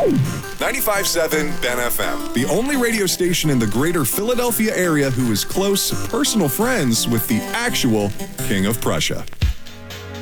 95.7 Ben FM, the only radio station in the greater Philadelphia area who is close personal friends with the actual King of Prussia.